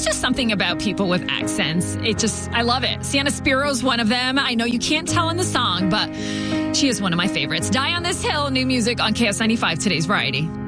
just something about people with accents. I love it. Sienna Spiro's one of them. I know you can't tell in the song, but she is one of my favorites. Die on This Hill, new music on KS95, today's Variety.